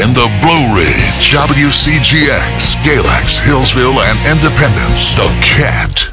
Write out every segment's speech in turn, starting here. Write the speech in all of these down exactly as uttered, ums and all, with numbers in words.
in the Blue Ridge. W C G X, Galax, Hillsville, and Independence. The Cat.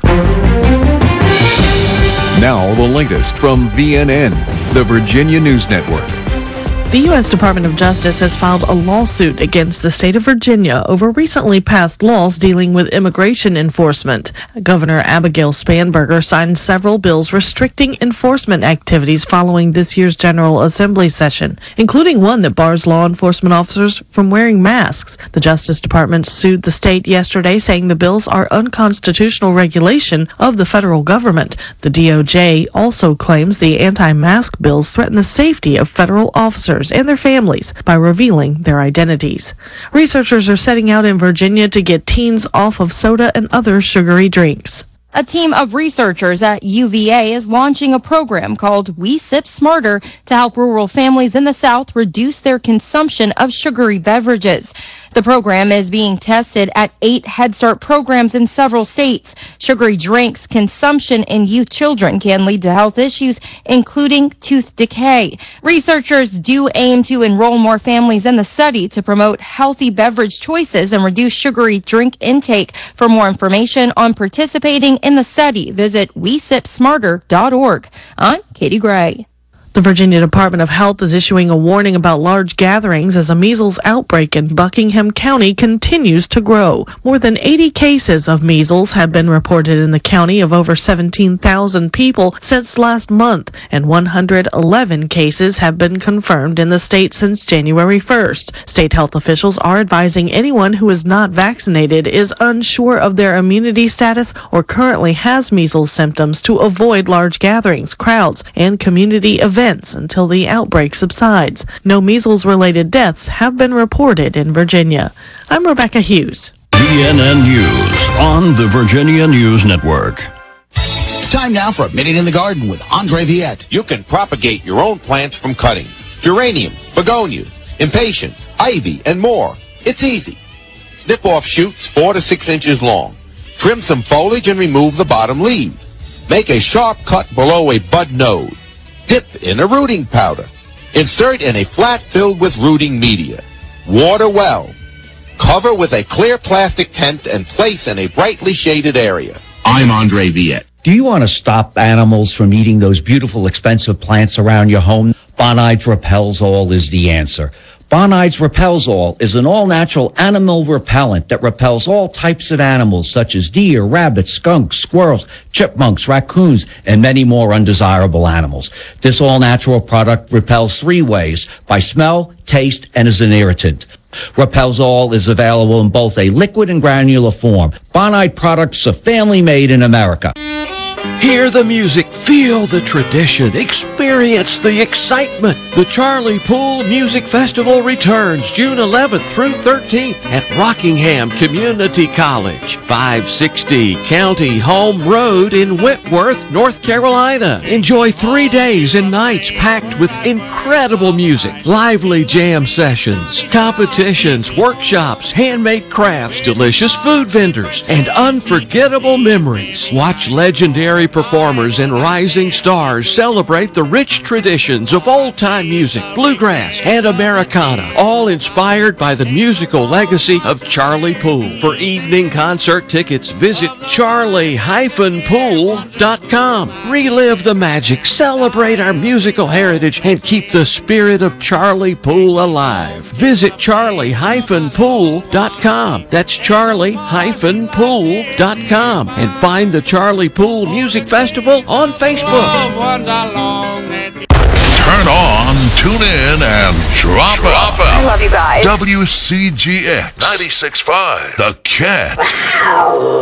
Now the latest from V N N, the Virginia News Network. The U S Department of Justice has filed a lawsuit against the state of Virginia over recently passed laws dealing with immigration enforcement. Governor Abigail Spanberger signed several bills restricting enforcement activities following this year's General Assembly session, including one that bars law enforcement officers from wearing masks. The Justice Department sued the state yesterday, saying the bills are unconstitutional regulation of the federal government. The D O J also claims the anti-mask bills threaten the safety of federal officers and their families by revealing their identities. Researchers are setting out in Virginia to get teens off of soda and other sugary drinks. A team of researchers at U V A is launching a program called We Sip Smarter to help rural families in the South reduce their consumption of sugary beverages. The program is being tested at eight Head Start programs in several states. Sugary drinks consumption in youth children can lead to health issues, including tooth decay. Researchers do aim to enroll more families in the study to promote healthy beverage choices and reduce sugary drink intake. For more information on participating in the study, visit we sip smarter dot org. I'm Katie Gray. The Virginia Department of Health is issuing a warning about large gatherings as a measles outbreak in Buckingham County continues to grow. More than eighty cases of measles have been reported in the county of over seventeen thousand people since last month, and one hundred eleven cases have been confirmed in the state since January first. State health officials are advising anyone who is not vaccinated, is unsure of their immunity status, or currently has measles symptoms to avoid large gatherings, crowds, and community events until the outbreak subsides. No measles-related deaths have been reported in Virginia. I'm Rebecca Hughes. V N N News on the Virginia News Network. Time now for a minute in the garden with Andre Viette. You can propagate your own plants from cuttings. Geraniums, begonias, impatiens, ivy, and more. It's easy. Snip off shoots four to six inches long. Trim some foliage and remove the bottom leaves. Make a sharp cut below a bud node. Dip in a rooting powder. Insert in a flat filled with rooting media. Water well. Cover with a clear plastic tent and place in a brightly shaded area. I'm Andre Viette. Do you want to stop animals from eating those beautiful, expensive plants around your home? Bonides Repels All is the answer. Bonides Repels All is an all-natural animal repellent that repels all types of animals such as deer, rabbits, skunks, squirrels, chipmunks, raccoons, and many more undesirable animals. This all-natural product repels three ways: by smell, taste, and as an irritant. Repels All is available in both a liquid and granular form. Bonide products are family made in America. Hear the music, feel the tradition, experience the excitement. The Charlie Poole Music Festival returns June eleventh through thirteenth at Rockingham Community College, five sixty County Home Road in Whitworth, North Carolina. Enjoy three days and nights packed with incredible music, lively jam sessions, competitions, workshops, handmade crafts, delicious food vendors, and unforgettable memories. Watch legendary performers and rising stars celebrate the rich traditions of old-time music, bluegrass, and Americana, all inspired by the musical legacy of Charlie Poole. For evening concert tickets, visit charlie poole dot com. Relive the magic, celebrate our musical heritage, and keep the spirit of Charlie Poole alive. Visit charlie poole dot com. That's charlie poole dot com. And find the Charlie Poole Music Festival on Facebook. Turn on, tune in, and drop, drop out. I love you guys. W C G X ninety-six point five, The Cat.